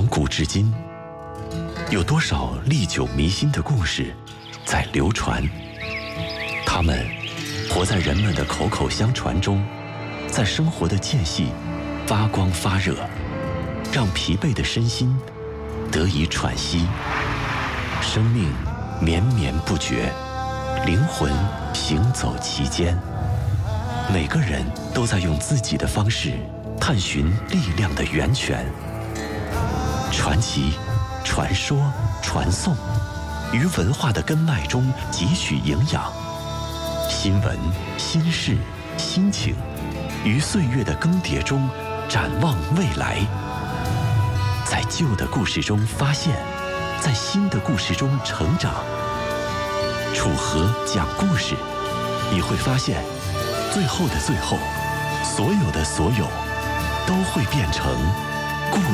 古至今，有多少历久弥新的故事在流传？它们活在人们的口口相传中，在生活的间隙发光发热，让疲惫的身心得以喘息。生命绵绵不绝，灵魂行走其间。每个人都在用自己的方式探寻力量的源泉。传奇、传说、传颂，于文化的根脉中汲取营养。新闻、心事、心情，于岁月的更迭中展望未来。在旧的故事中发现，在新的故事中成长。楚河讲故事，你会发现，最后的最后，所有的所有，都会变成